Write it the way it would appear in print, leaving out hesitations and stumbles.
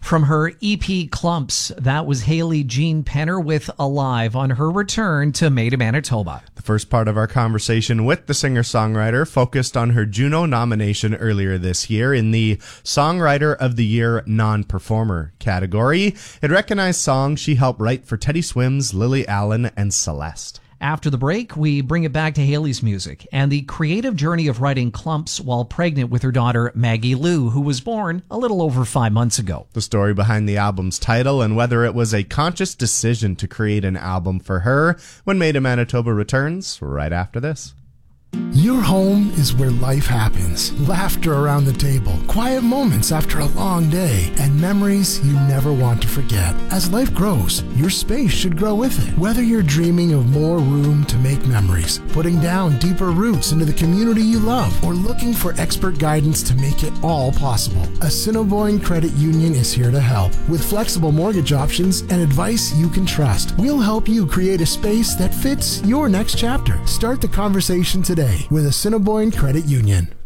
From her EP Clumps, that was Haley Jean Penner with Alive on her return to Made in Manitoba. The first part of our conversation with the singer-songwriter focused on her Juno nomination earlier this year in the Songwriter of the Year Non-Performer category. It recognized songs she helped write for Teddy Swims, Lily Allen, and Celeste. After the break, we bring it back to Haley's music and the creative journey of writing Clumps while pregnant with her daughter Maggie Lou, who was born a little over 5 months ago. The story behind the album's title and whether it was a conscious decision to create an album for her when Made in Manitoba returns right after this. Your home is where life happens. Laughter around the table, quiet moments after a long day, and memories you never want to forget. As life grows, your space should grow with it. Whether you're dreaming of more room to make memories, putting down deeper roots into the community you love, or looking for expert guidance to make it all possible, Assiniboine Credit Union is here to help. With flexible mortgage options and advice you can trust, we'll help you create a space that fits your next chapter. Start the conversation today with Assiniboine Credit Union.